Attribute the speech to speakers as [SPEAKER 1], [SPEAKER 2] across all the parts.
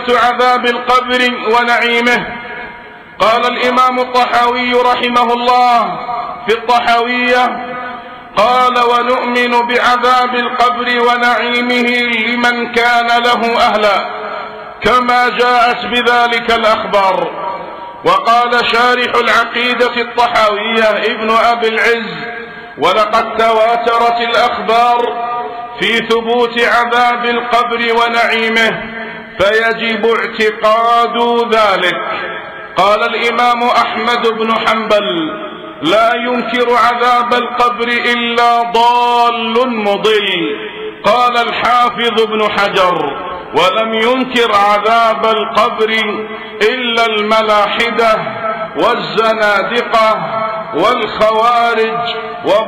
[SPEAKER 1] إثبات عذاب القبر ونعيمه. قال الإمام الطحاوي رحمه الله في الطحاوية: قال: ونؤمن بعذاب القبر ونعيمه لمن كان له أهلا، كما جاءت بذلك الأخبار. وقال شارح العقيدة الطحاوية ابن أبي العز: ولقد تواترت الأخبار في ثبوت عذاب القبر ونعيمه، فيجب اعتقاد ذلك. قال الإمام أحمد بن حنبل: لا ينكر عذاب القبر إلا ضال مضل. قال الحافظ ابن حجر: ولم ينكر عذاب القبر إلا الملاحدة والزنادقة والخوارج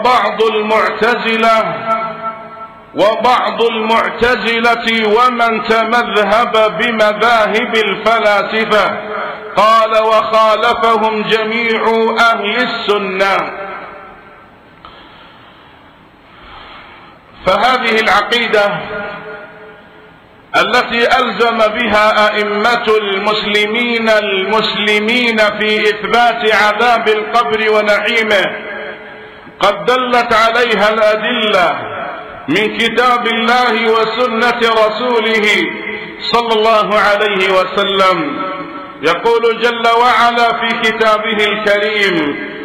[SPEAKER 1] وبعض المعتزلة ومن تمذهب بمذاهب الفلاسفة. قال: وخالفهم جميع أهل السنة. فهذه العقيدة التي ألزم بها أئمة المسلمين في إثبات عذاب القبر ونعيمه قد دلت عليها الأدلة من كتاب الله وسنة رسوله صلى الله عليه وسلم. يقول جل وعلا في كتابه الكريم: